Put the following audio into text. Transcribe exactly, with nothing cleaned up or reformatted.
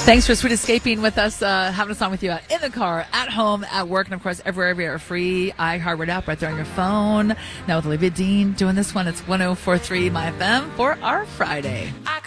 Thanks for sweet escaping with us, uh, having us on with you out in the car, at home, at work, and of course everywhere we are free. iHeartRadio app right there on your phone. Now with Olivia Dean doing this one, it's one oh four point three My F M for our Friday. I